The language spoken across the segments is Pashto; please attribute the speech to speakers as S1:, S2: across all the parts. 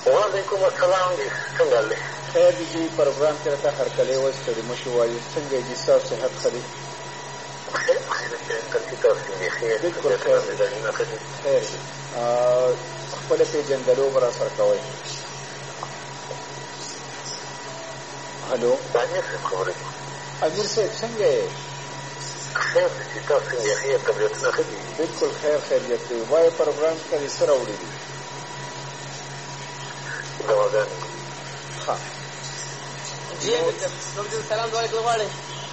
S1: وعلیکم السلام دی څنګه دی
S2: خیر دی جی پروګرام کې راته هرکلی وایي ستړي مه شو وایي څنګه یې جي ستاسو صحت ښه دی بالکل خیر دی خپله پېژندګلو به راسره کوئ هلو امیر صاحب څنګه یې
S1: خیر دی چې تاسو څنګه یې ښه طبیعتونه ښه دي
S2: بالکل خیریت دی وایي پروګرام کې څه راوړي دي
S1: دواګانې
S2: ښه
S3: جی سلام دعا لیکل غواړئ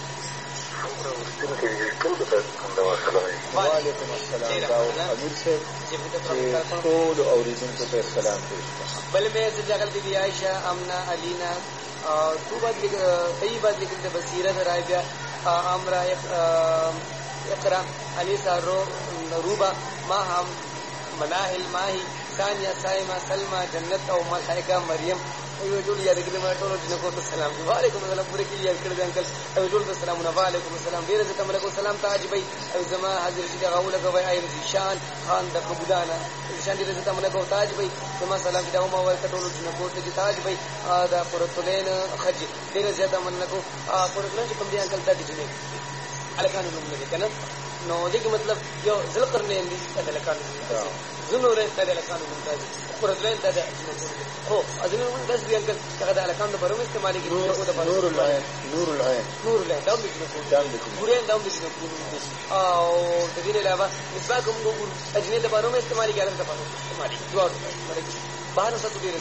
S2: وعلیکم السلام دا امیر صاحب چې ټولو اورېدونکو ته سلام پېښ کړه
S3: بل میں سجاغل بی بی عائشہ امنا علینا تو بات صحیح بات لیکن بصیرت رائبہ امرا اقرا انیسا روبا ماہم مناہل ماہی ثانیہ سائمہ سلمہ جنت او ملائکہ مریم ایو جوړ یاد کړم ما ټول جنکو ته سلام وعلیکم السلام پوره کې یاد کړم انکل ایو جوړ ته سلام وعلیکم السلام ډیر زه تملکو سلام تاجبای ایو زما حاضر شي غوله کوي ایو شان خان د قبولانه شان دې زه تملکو تاجبای زما سلام دې ما ورته ټول جنکو ته تاجبای دا پرتلین خج ډیر زه تملکو پرتلین چې کوم دې انکل ته دې الکانو نوم لري کنه نو دې کې مطلب یو ذل قرنه دې الکانو زنور ته الکانو ممتاز پرتلین ته هو اذن بس دې انکل څنګه د الکانو په روم استعمالي کې نور العين دا دې ګورې دا دې او د دې علاوه مصباح کوم ګورو اجنه د په روم استعمالي کې الکانو په روم استعمالي دوه بهر څه دې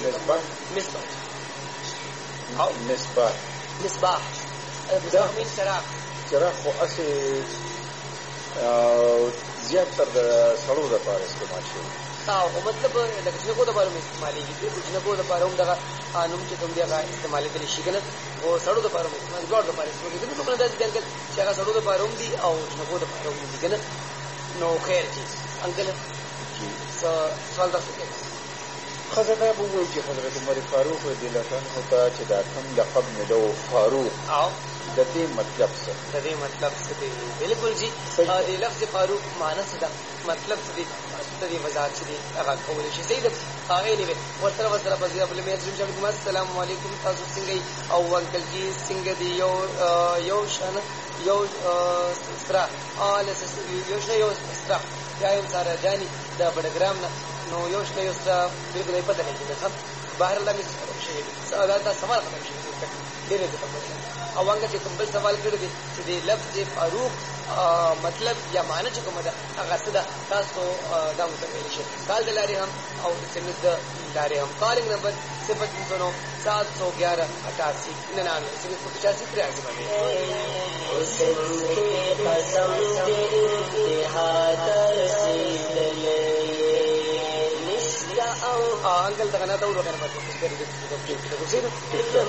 S3: مصباح من
S2: چراغ خو اسې زیاتره د سړو لپاره استعمال شوی
S3: او مطلب د جنکو د لپاره استعمالېږي د جنکو د لپاره هم دغه نوم چې کوم دی هغه استعمالېدلی شي که نه او سړو د لپاره هم استعمال دواړو لپاره استعمالېږي نو داسې دي انکل چې هغه سړو د لپاره هم دي او جنکو د لپاره هم دي که نه نو خیر جي انکل سوال تاسو کوي
S2: ښځه دا به ووایي چې حضرت عمر فاروق رضی الله عنه ته چې دا کوم لقب میلو فاروق د دې مطلب څه
S3: د دې مطلب څه دی بالکل جی د لفظ فاروق معنی څه ده مطلب څه دی د دې وضاحت څه دی هغه کولی شي صحیح ده هغه نه وي ورسره په ځای بل مې اسلام السلام علیکم تاسو څنګه او انکل جی څنګه دی یو شان یو سره یو سره یا یو سره جاني د بډګرام نه نو یو شته یو سره بالکل یې پته نه کېږي بهر الله مې سوال دا سوال ختم شي ډېر دې تاسو او هغه چې کوم بل سوال کړی دی چې د لفظ فاروق مطلب یا معنی چې کومه ده هغه څه ده تاسو دا وکړئ شي کال د لارې هم او سمس د لارې هم کالینګ نمبر 030 711 88 99 سمس 85 83 باندې قسم دې اتحاد رسیدلې انکل ته نه دا وګورئ